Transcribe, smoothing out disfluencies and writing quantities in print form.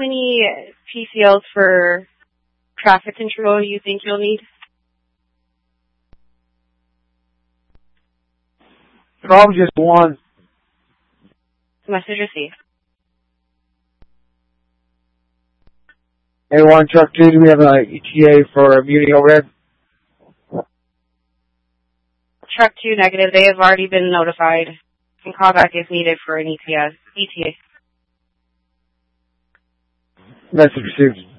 many PCLs for traffic control you think you'll need? Probably just one. Message received. A1 Truck 2, do we have an ETA for Muni overhead? Truck 2 negative. They have already been notified. Can call back if needed for an ETA. Message received.